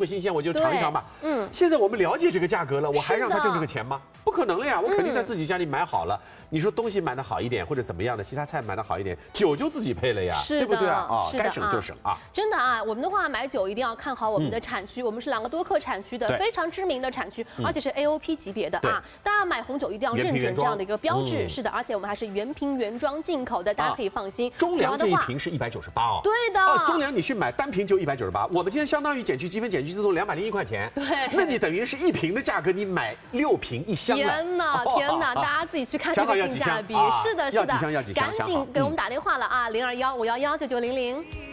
个新鲜，我就尝一尝吧。现在我们了解这个价格了，我还让他挣这个钱吗？不可能了呀！我肯定在自己家里买好了。你说东西买的好一点或者怎么样的，其他菜买的好一点，酒就自己配了呀，对不对啊？啊，该省就省啊！ 真的啊，我们的话买酒一定要看好我们的产区，我们是朗格多克产区的非常知名的产区，而且是 AOP 级别的啊。大家买红酒一定要认准这样的一个标志，是的，而且我们还是原瓶原装进口的，大家可以放心。 中粮这一瓶是198哦。 对的。 哦，中粮你去买单瓶就198，我们今天相当于减去积分、减去自动201块钱。 对。 那你等于是1瓶的价格，你买6瓶1箱了。 天哪，天哪！大家自己去看这个性价比。是的，是的， 要几箱？ 赶紧给我们打电话了啊，021-511-9900。